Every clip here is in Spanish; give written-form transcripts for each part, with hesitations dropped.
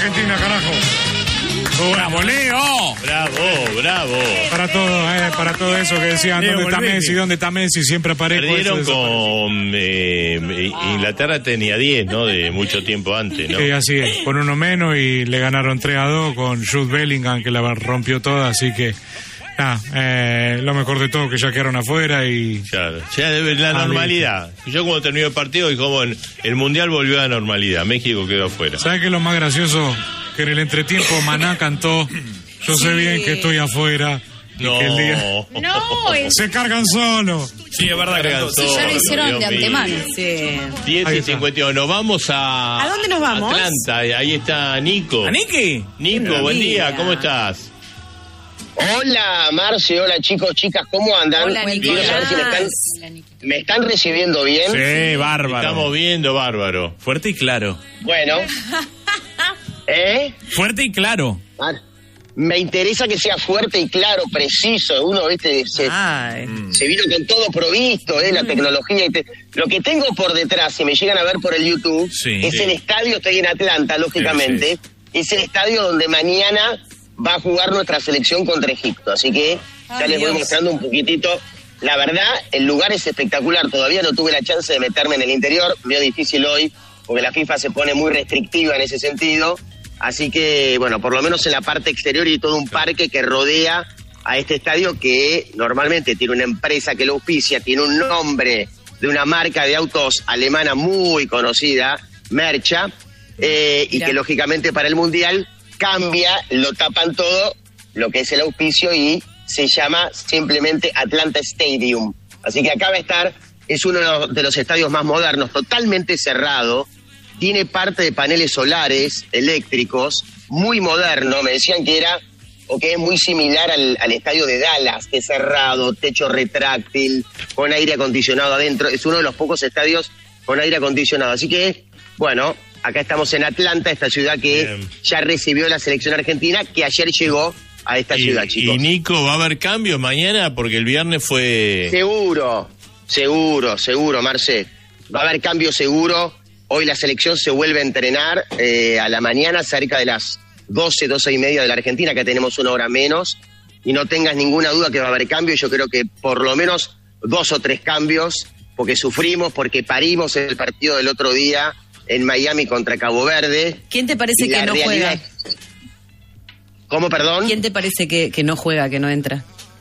Argentina, carajo. ¡Bravo, Leo! Bravo. Para todo eso que decían, Leo, ¿dónde está volvete. Messi? ¿Dónde está Messi? Siempre aparezco. Perdieron eso con Inglaterra tenía 10, ¿no? De mucho tiempo antes, ¿no? Sí, así es, con uno menos y le ganaron 3-2 con Jude Bellingham que la rompió toda, así que lo mejor de todo que ya quedaron afuera y... Claro, ya la normalidad. Yo cuando terminó el partido y como el Mundial volvió a la normalidad, México quedó afuera. ¿Sabes qué es lo más gracioso? Que en el entretiempo Maná cantó, yo sé bien que estoy afuera. No, que el día... Se cargan solo. Sí, es verdad que Sí, ya lo hicieron Dios de mío. antemano. Sí. 10:51, nos vamos ¿A dónde nos vamos? Atlanta, ahí está Nico. ¿A Niki? Nico, buen día, Mira. ¿cómo estás? Hola, Marce, hola chicos, chicas, ¿cómo andan? Hola, Quiero saber si me están recibiendo bien. Sí, bárbaro. Estamos viendo, bárbaro. Fuerte y claro. Bueno. Fuerte y claro. Me interesa que sea fuerte y claro, preciso. Uno, viste, se vino con todo provisto, la tecnología. Lo que tengo por detrás, si me llegan a ver por el YouTube, es el estadio, estoy en Atlanta, lógicamente. Es el estadio donde mañana va a jugar nuestra selección contra Egipto. Así que ya les voy mostrando un poquitito. La verdad, el lugar es espectacular. Todavía no tuve la chance de meterme en el interior. Veo difícil hoy, porque la FIFA se pone muy restrictiva en ese sentido. Así que, bueno, por lo menos en la parte exterior y todo un parque que rodea a este estadio que normalmente tiene una empresa que lo auspicia, tiene un nombre de una marca de autos alemana muy conocida, Mercha, y que lógicamente para el Mundial cambia, lo tapan todo, lo que es el auspicio, y se llama simplemente Atlanta Stadium. Así que acá va a estar, es uno de los estadios más modernos, totalmente cerrado, tiene parte de paneles solares eléctricos, muy moderno. Me decían que era, o que es muy similar al estadio de Dallas, que es cerrado, techo retráctil, con aire acondicionado adentro. Es uno de los pocos estadios con aire acondicionado. Así que, bueno, acá estamos en Atlanta, esta ciudad que ya recibió la selección argentina, que ayer llegó a esta ciudad, chicos. Y Nico, ¿va a haber cambios mañana? Porque el viernes fue... Seguro, Marce. Va a haber cambio seguro. Hoy la selección se vuelve a entrenar a la mañana cerca de las 12:30 de la Argentina, que tenemos una hora menos, y no tengas ninguna duda que va a haber cambio. Yo creo que por lo menos 2 o 3 cambios, porque sufrimos, porque parimos en el partido del otro día en Miami contra Cabo Verde. ¿Quién te parece que no juega? ¿Cómo, perdón? ¿Quién te parece que no juega, que no entra?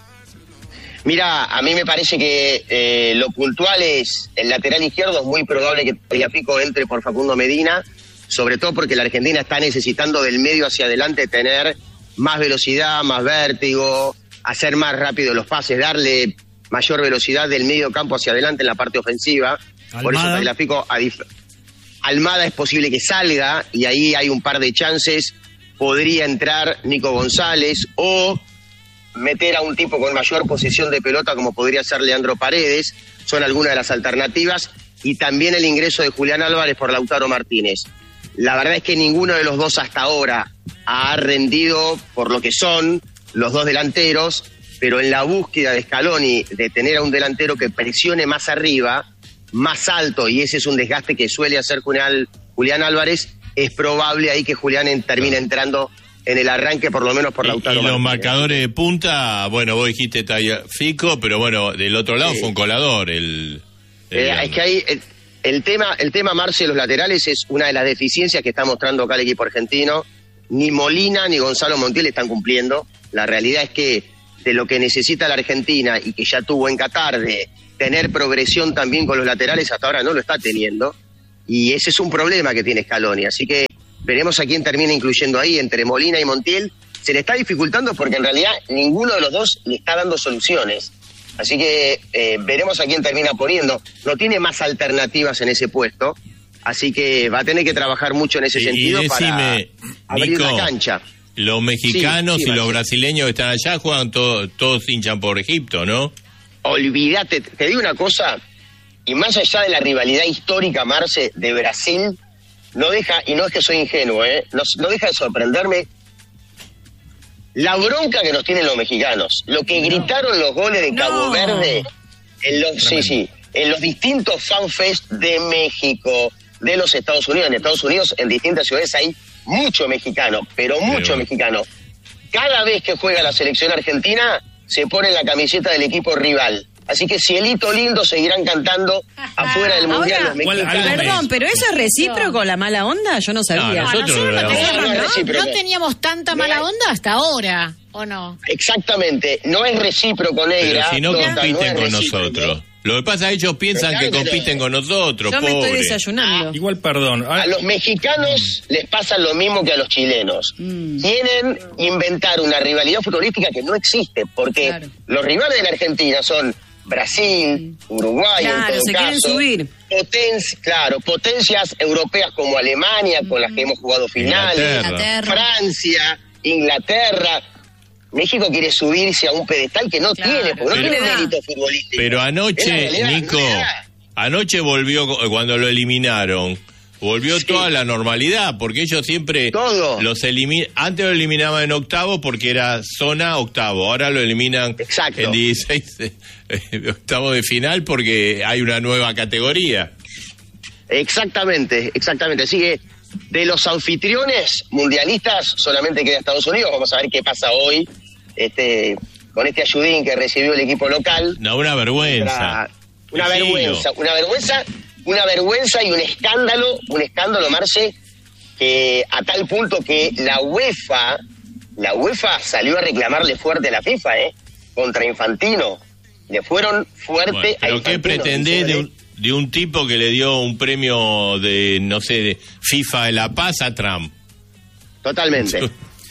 Mira, a mí me parece que lo puntual es el lateral izquierdo. Es muy probable que Tagliafico entre por Facundo Medina, sobre todo porque la Argentina está necesitando del medio hacia adelante tener más velocidad, más vértigo, hacer más rápido los pases, darle mayor velocidad del medio campo hacia adelante en la parte ofensiva. Almada. Por eso Tagliafico, Almada es posible que salga, y ahí hay un par de chances. Podría entrar Nico González o meter a un tipo con mayor posición de pelota como podría ser Leandro Paredes. Son algunas de las alternativas, y también el ingreso de Julián Álvarez por Lautaro Martínez. La verdad es que ninguno de los dos hasta ahora ha rendido por lo que son los dos delanteros, pero en la búsqueda de Scaloni de tener a un delantero que presione más arriba, más alto, y ese es un desgaste que suele hacer Julián Álvarez, es probable ahí que Julián termine entrando en el arranque, por lo menos por Lautaro Y los Martínez. marcadores de punta, bueno, vos dijiste Tagliafico, pero bueno, del otro lado fue un colador. Es que ahí el tema, Marce, de los laterales es una de las deficiencias que está mostrando acá el equipo argentino. Ni Molina ni Gonzalo Montiel están cumpliendo. La realidad es que de lo que necesita la Argentina, y que ya tuvo en Qatar, de tener progresión también con los laterales, hasta ahora no lo está teniendo. Y ese es un problema que tiene Scaloni. Así que veremos a quién termina incluyendo ahí, entre Molina y Montiel. Se le está dificultando porque en realidad ninguno de los dos le está dando soluciones. Así que veremos a quién termina poniendo. No tiene más alternativas en ese puesto, así que va a tener que trabajar mucho en ese sentido para abrir Nico, la cancha. Los mexicanos y los Martín. brasileños que están allá juegan todos hinchan por Egipto, ¿no? Olvídate, te digo una cosa, y más allá de la rivalidad histórica, Marce, de Brasil, no deja, y no es que soy ingenuo, no deja de sorprenderme la bronca que nos tienen los mexicanos. Lo que gritaron los goles de Cabo Verde en los distintos fanfest de México, de los Estados Unidos. En Estados Unidos, en distintas ciudades hay mucho mexicano, pero mucho mexicano. Cada vez que juega la selección argentina, se pone la camiseta del equipo rival. Así que Cielito Lindo seguirán cantando afuera del Mundial los mexicanos. Perdón, pero eso es recíproco, la mala onda, yo no sabía. No teníamos tanta mala onda hasta ahora, ¿o no? Exactamente, no es recíproco, negra. Pero si no Tota, compiten no con es nosotros. Lo que pasa es que ellos piensan que compiten con nosotros, Yo me estoy desayunando. Igual, perdón. A los mexicanos les pasa lo mismo que a los chilenos. Quieren inventar una rivalidad futbolística que no existe, porque los rivales de la Argentina son Brasil, Uruguay, en todo se caso. quieren subir. Potencias europeas como Alemania, con las que hemos jugado finales, Francia, Inglaterra. México quiere subirse a un pedestal que no tiene, porque no tiene mérito futbolístico. Pero anoche, Nico, anoche volvió, cuando lo eliminaron, volvió toda la normalidad, porque ellos siempre los antes lo eliminaban en octavo porque era zona octavo, ahora lo eliminan en 16 octavo de final porque hay una nueva categoría. Exactamente. Así que de los anfitriones mundialistas solamente queda Estados Unidos. Vamos a ver qué pasa hoy con este ayudín que recibió el equipo local. No, una vergüenza. Una vergüenza y un escándalo, Marce, que a tal punto que la UEFA salió a reclamarle fuerte a la FIFA, contra Infantino. Le fueron fuerte a Infantino. ¿Pero qué pretendés de un tipo que le dio un premio de FIFA de la Paz a Trump? Totalmente.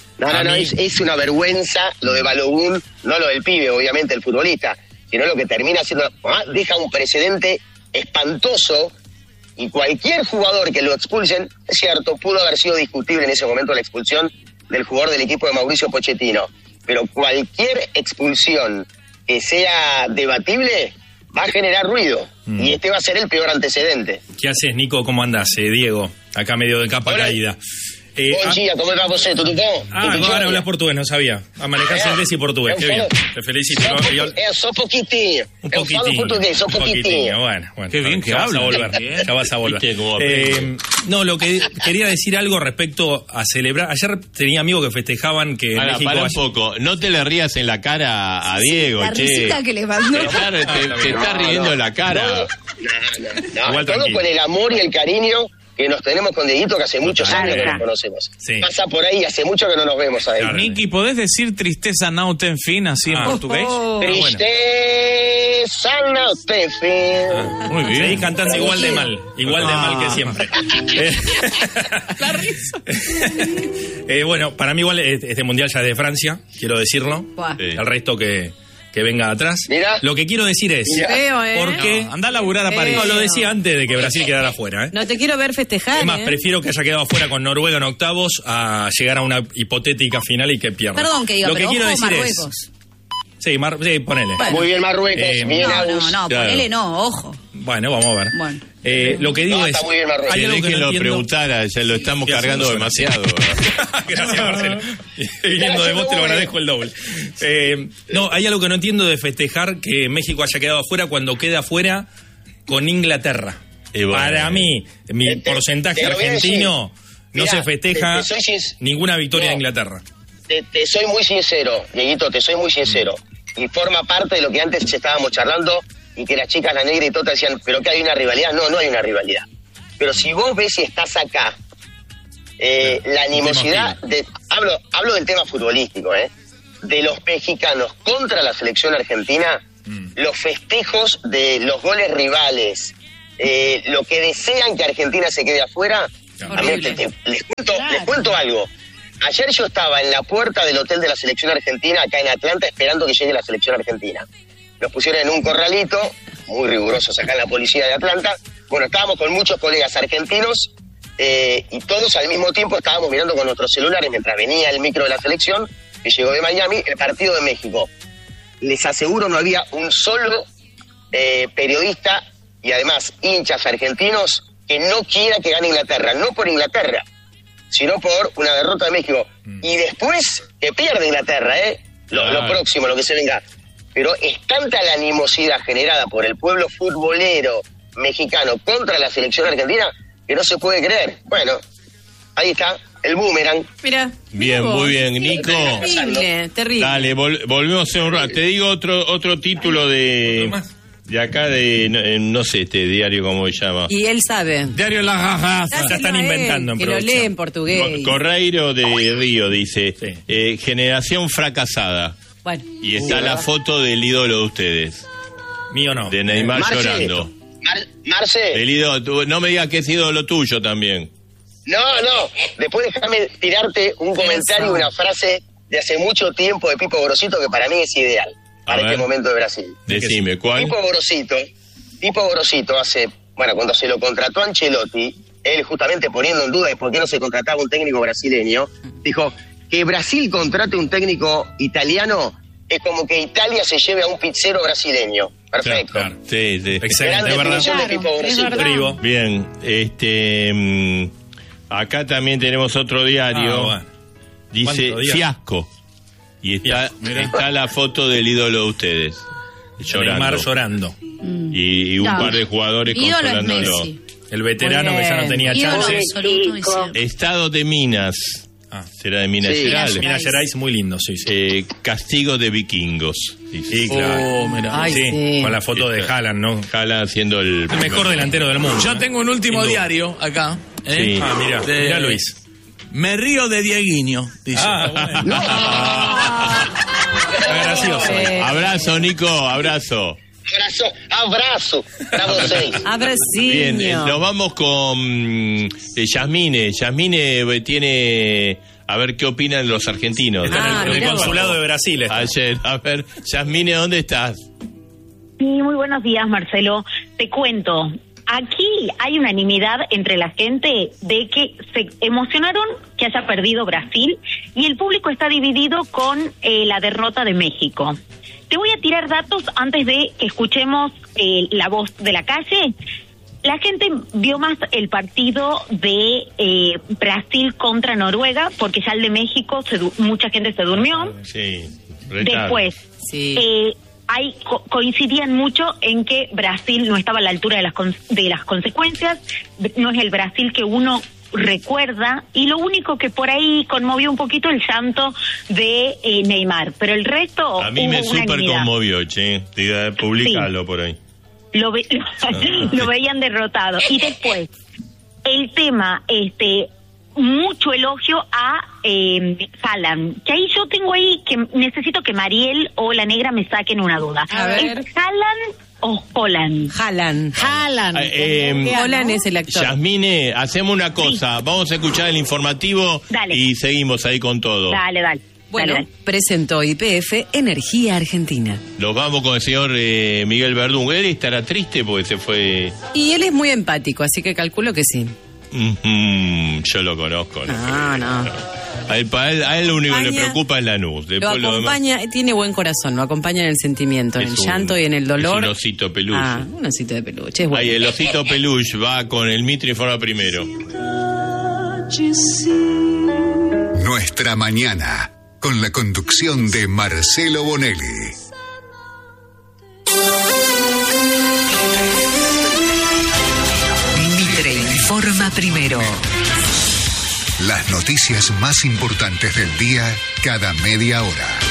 Es una vergüenza lo de Balogun, no lo del pibe, obviamente, el futbolista, sino lo que termina siendo, deja un precedente espantoso, y cualquier jugador que lo expulsen, es cierto, pudo haber sido discutible en ese momento la expulsión del jugador del equipo de Mauricio Pochettino, pero cualquier expulsión que sea debatible va a generar ruido, y este va a ser el peor antecedente. ¿Qué haces, Nico? ¿Cómo andás? Diego, acá medio de capa caída. Bom dia, ¿cómo va você? ¿Tudo bom? Ahora hablas portugués, no sabía. Manejás inglés y portugués, qué bien. Te felicito. Só poquitinho. Un poquitinho. Falo portugués, só poquitinho. Bueno. Qué bien que hablas. Ya vas a volver. No, lo que quería decir algo respecto a celebrar. Ayer tenía amigos que festejaban que México... Para un poco, no te le rías en la cara a Diego, la risita que le mandó. Claro, te está riendo en la cara. No, todo con el amor y el cariño que nos tenemos con Dieguito, que hace muchos años que nos conocemos. Pasa por ahí, hace mucho que no nos vemos a él. Nicky, ¿podés decir tristeza no ten fin así en portugués? Tristeza no ten fin. Muy bien. Seguís cantando igual de mal que siempre. La risa. Bueno, para mí igual este mundial ya es de Francia, quiero decirlo. El resto que venga atrás. Mirá. Lo que quiero decir es porque anda a laburar a París. No, lo decía antes de que Brasil quedara afuera. No te quiero ver festejar. Es más, prefiero que haya quedado afuera con Noruega en octavos a llegar a una hipotética final y que pierda. Perdón que diga, lo que pero quiero decir Marruecos. Sí, ponele. Bueno. Muy bien, Marruecos. No, ponele no, ojo. Bueno, vamos a ver. Bueno. Lo que digo es... Está muy bien, Marruecos. Hay algo que no lo entiendo. preguntara, ya lo estamos cargando demasiado. Gracias, Marcelo. Viniendo de vos te lo agradezco el doble. No, hay algo que no entiendo de festejar que México haya quedado afuera cuando queda afuera con Inglaterra. Para mí, mi porcentaje argentino no se festeja ninguna victoria de Inglaterra. Te soy muy sincero, Dieguito, y forma parte de lo que antes estábamos charlando, y que las chicas, la negra y Tota decían, pero que hay una rivalidad. No hay una rivalidad. Pero si vos ves y estás acá, la animosidad, hablo del tema futbolístico, de los mexicanos contra la selección argentina, los festejos de los goles rivales, lo que desean que Argentina se quede afuera. A mí, les cuento algo. Ayer yo estaba en la puerta del hotel de la selección argentina, acá en Atlanta, esperando que llegue la selección argentina. Nos pusieron en un corralito, muy rigurosos acá en la policía de Atlanta. Bueno, estábamos con muchos colegas argentinos y todos al mismo tiempo estábamos mirando con nuestros celulares mientras venía el micro de la selección, que llegó de Miami, el partido de México. Les aseguro, no había un solo periodista y además hinchas argentinos que no quiera que gane Inglaterra. No por Inglaterra, sino por una derrota de México. Y después que pierde Inglaterra, lo próximo, lo que se venga. Pero es tanta la animosidad generada por el pueblo futbolero mexicano contra la selección argentina que no se puede creer. Bueno, ahí está, el Boomerang. Mira. Bien, muy bien, Nico. Terrible. Dale, volvemos a hacer un rato. Te digo otro título de acá, no sé este diario cómo se llama. Y él sabe. Diario La Jaja. Ya están inventando en que producción. lo lee en portugués. Correiro de Río dice, generación fracasada. Bueno. Y está la foto del ídolo de ustedes. Mío no. De Neymar llorando. Marce. El ídolo, no me digas que es ídolo tuyo también. No. Después déjame tirarte un comentario, una frase de hace mucho tiempo de Pipo Gorosito que para mí es ideal para este momento de Brasil. Decime, ¿cuál? Pipo Gorosito hace, cuando se lo contrató a Ancelotti, él justamente poniendo en duda de por qué no se contrataba un técnico brasileño, dijo que Brasil contrate un técnico italiano es como que Italia se lleve a un pizzero brasileño. Perfecto. Claro. Sí. Excelente, es verdad. Bien, acá también tenemos otro diario. Dice fiasco. Y está la foto del ídolo de ustedes. Llorando. Neymar llorando. Y un par de jugadores consolándolo. El veterano que ya no tenía chance. Estado de Minas. Será de Minas Gerais. Minas Gerais, muy lindo, sí. Castigo de vikingos. Sí, claro. Con la foto de Haaland, ¿no? Haaland haciendo el mejor delantero del mundo. Yo tengo un último diario acá. Sí. Mira Luis. Me río de Dieguinho, dice. Bueno. Gracioso. Abrazo, Nico, abrazo. Bravo 6. Bien, nos vamos con Yasmine. Yasmine tiene... A ver qué opinan los argentinos. Está en el consulado de Brasil. Ayer, a ver, Yasmine, ¿dónde estás? Sí, muy buenos días, Marcelo. Te cuento, aquí hay unanimidad entre la gente de que se emocionaron que haya perdido Brasil y el público está dividido con la derrota de México. Te voy a tirar datos antes de que escuchemos la voz de la calle. La gente vio más el partido de Brasil contra Noruega, porque ya el de México mucha gente se durmió. Sí. Después, coincidían mucho en que Brasil no estaba a la altura de las consecuencias, no es el Brasil que uno recuerda, y lo único que por ahí conmovió un poquito el llanto de Neymar, pero el resto a mí me súper conmovió, che, publicalo por ahí. Lo veían derrotado. Y después, el tema, mucho elogio a Haaland, que ahí yo tengo que necesito que Mariel o la negra me saquen una duda. ¿Es Haaland o Holland? Haaland. Holland es el actor. Yasmine, hacemos una cosa, vamos a escuchar el informativo. Dale. Y seguimos ahí con todo. Dale. Bueno, presentó YPF Energía Argentina. Nos vamos con el señor Miguel Verdún. Él estará triste porque se fue. Y él es muy empático, así que calculo que sí. Yo lo conozco. No. A él lo único que le preocupa es Lanús. Lo acompaña, tiene buen corazón, lo acompaña en el sentimiento, en el llanto y en el dolor. Es un osito peluche. Un osito de peluche, es bueno. Ahí el osito peluche va con el Mitre y forma primero. Nuestra mañana, con la conducción de Marcelo Bonelli. Mitre informa primero. Las noticias más importantes del día cada media hora.